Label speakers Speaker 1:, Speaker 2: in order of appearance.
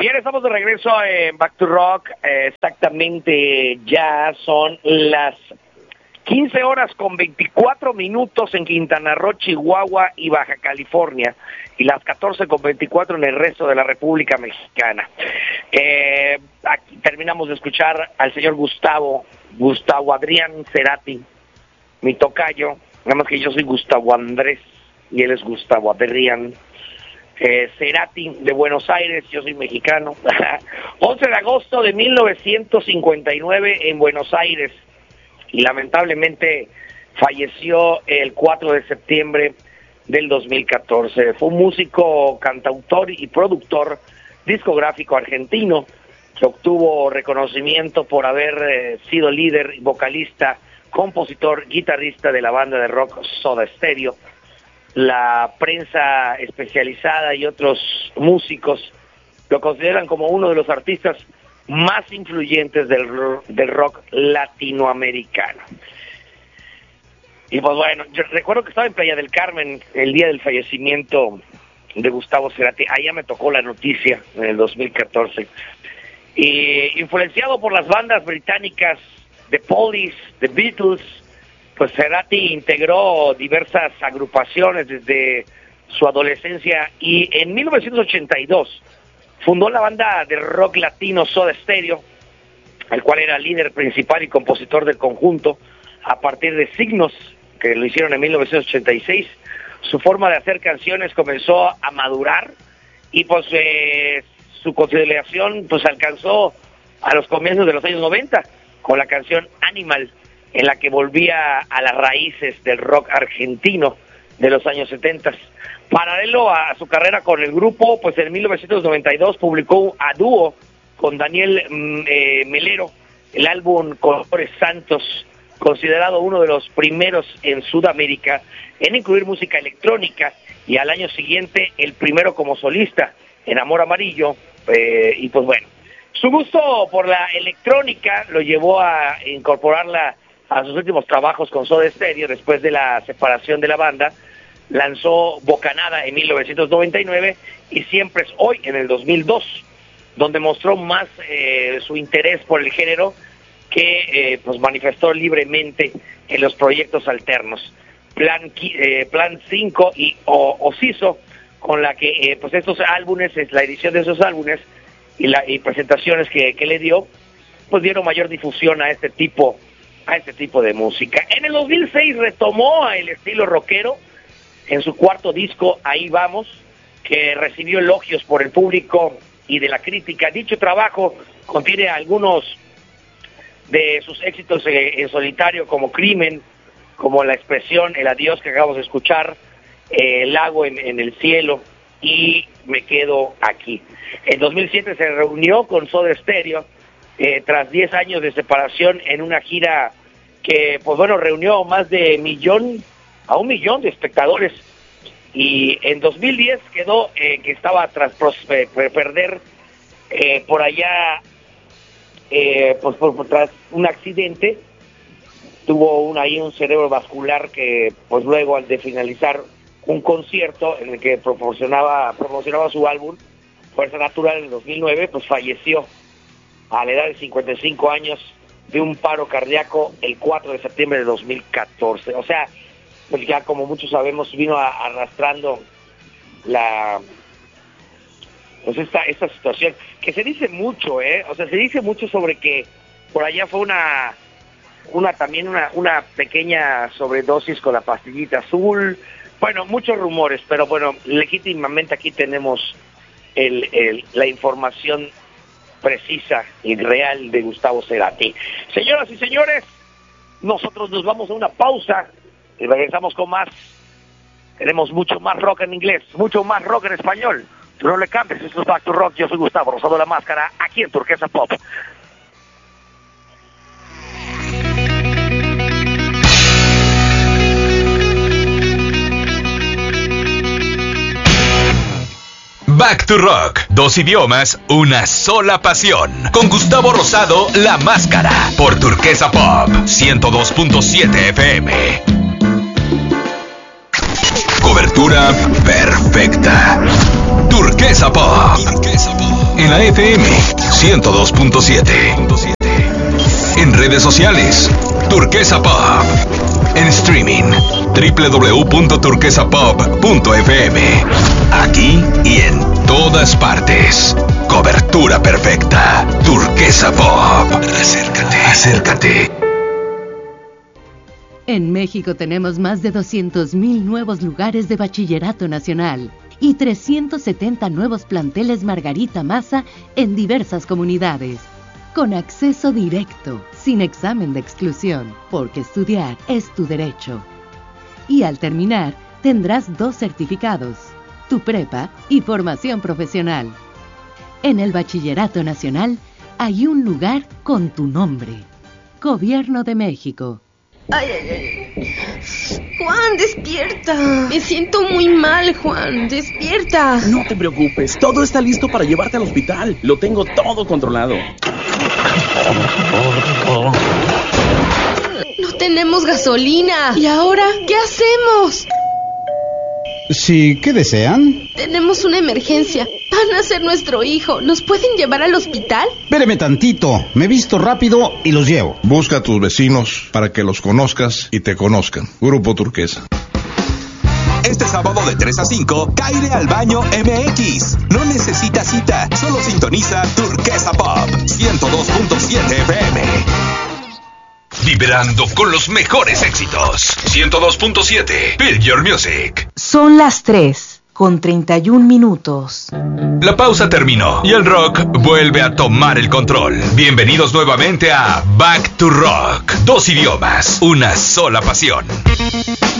Speaker 1: Bien, estamos de regreso en Back to Rock. Exactamente, ya son las 15 horas con 24 minutos en Quintana Roo, Chihuahua y Baja California, y las 14 con 24 en el resto de la República Mexicana. Aquí terminamos de escuchar al señor Gustavo Adrián Cerati, mi tocayo, nada más que yo soy Gustavo Andrés y él es Gustavo Adrián Cerati de Buenos Aires, yo soy mexicano. 11 de agosto de 1959 en Buenos Aires, y lamentablemente falleció el 4 de septiembre del 2014. Fue un músico, cantautor y productor discográfico argentino que obtuvo reconocimiento por haber sido líder, vocalista, compositor, guitarrista de la banda de rock Soda Stereo. La prensa especializada y otros músicos lo consideran como uno de los artistas más influyentes del rock latinoamericano. Y pues bueno, yo recuerdo que estaba en Playa del Carmen el día del fallecimiento de Gustavo Cerati. Allá me tocó la noticia en el 2014. Y influenciado por las bandas británicas The Police, The Beatles, pues Cerati integró diversas agrupaciones desde su adolescencia, y en 1982 fundó la banda de rock latino Soda Stereo, el cual era líder principal y compositor del conjunto. A partir de Signos, que lo hicieron en 1986, su forma de hacer canciones comenzó a madurar, y pues su consideración pues alcanzó a los comienzos de los años 90 con la canción Animal, en la que volvía a las raíces del rock argentino de los años 70. Paralelo a su carrera con el grupo, pues en 1992 publicó a dúo con Daniel Melero el álbum Colores Santos, considerado uno de los primeros en Sudamérica en incluir música electrónica, y al año siguiente el primero como solista en Amor Amarillo. Y pues bueno, su gusto por la electrónica lo llevó a incorporarla a sus últimos trabajos con Soda Stereo. Después de la separación de la banda, lanzó Bocanada en 1999 y Siempre es Hoy en el 2002, donde mostró más su interés por el género, que pues manifestó libremente en los proyectos alternos Plan 5 y Ociso, con la que pues estos álbumes, es la edición de esos álbumes y presentaciones que le dio, pues dieron mayor difusión a este tipo de música. En el 2006 retomó el estilo rockero en su cuarto disco, Ahí Vamos, que recibió elogios por el público y de la crítica. Dicho trabajo contiene algunos de sus éxitos en solitario, como Crimen, como La Expresión, El Adiós que acabamos de escuchar, El Lago en el Cielo y Me Quedo Aquí. En 2007 se reunió con Soda Stereo tras 10 años de separación, en una gira que pues bueno reunió más de 1 millón de espectadores, y en 2010 quedó que estaba tras perder por allá pues tras un accidente. Tuvo un cerebro vascular que pues luego, al de finalizar un concierto en el que promocionaba su álbum Fuerza Natural en el 2009, pues falleció a la edad de 55 años de un paro cardíaco el 4 de septiembre de 2014. O sea, pues ya como muchos sabemos, vino arrastrando esta situación, que se dice mucho, o sea, se dice mucho sobre que por allá fue una pequeña sobredosis con la pastillita azul. Bueno, muchos rumores, pero bueno, legítimamente aquí tenemos la información precisa y real de Gustavo Cerati. Señoras y señores, nosotros nos vamos a una pausa y regresamos con más. Tenemos mucho más rock en inglés, mucho más rock en español. Tú no le cambies, esto es Back to Rock. Yo soy Gustavo Rosado La Máscara, aquí en Turquesa Pop.
Speaker 2: Back to Rock, 2 idiomas, una sola pasión. Con Gustavo Rosado, La Máscara, por Turquesa Pop, 102.7 FM. Cobertura perfecta. Turquesa Pop. Turquesa Pop. en la FM 102.7. En redes sociales, Turquesa Pop. En streaming, www.turquesapop.fm. Aquí y en todas partes. Cobertura perfecta. Turquesa Pop. Acércate.
Speaker 3: En México tenemos más de 200,000 nuevos lugares de bachillerato nacional y 370 nuevos planteles Margarita Maza en diversas comunidades. Con acceso directo, sin examen de exclusión, porque estudiar es tu derecho. Y al terminar, tendrás 2 certificados, tu prepa y formación profesional. En el Bachillerato Nacional hay un lugar con tu nombre. Gobierno de México.
Speaker 4: Ay. Juan, despierta. Me siento muy mal, Juan. Despierta.
Speaker 5: No te preocupes, todo está listo para llevarte al hospital. Lo tengo todo controlado.
Speaker 4: No tenemos gasolina. ¿Y ahora qué hacemos?
Speaker 6: Sí, ¿qué desean?
Speaker 4: Tenemos una emergencia. Van a ser nuestro hijo. ¿Nos pueden llevar al hospital?
Speaker 6: Espéreme tantito, me visto rápido y los llevo.
Speaker 7: Busca a tus vecinos para que los conozcas y te conozcan. Grupo Turquesa.
Speaker 2: Este sábado de 3 a 5, cáele al baño MX. No necesitas cita, solo sintoniza Turquesa Pop 102.7 FM. Vibrando con los mejores éxitos. 102.7 Build Your Music.
Speaker 8: Son las 3:31.
Speaker 2: La pausa terminó y el rock vuelve a tomar el control. Bienvenidos nuevamente a Back to Rock. 2 idiomas, una sola pasión.